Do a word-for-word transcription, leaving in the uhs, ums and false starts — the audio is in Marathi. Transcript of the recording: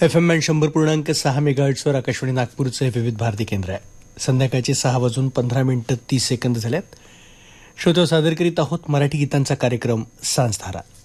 एफ एम शंभर पूर्णांक सहा मेगाहर्ट्झवर आकाशवाणी नागपूरचं हे विविध भारती केंद्र आहे. संध्याकाळचे सहा वाजून पंधरा मिनिटं तीस सेकंद झाल्यात. श्रोतो सादर करीत आहोत मराठी गीतांचा कार्यक्रम सांजधारा.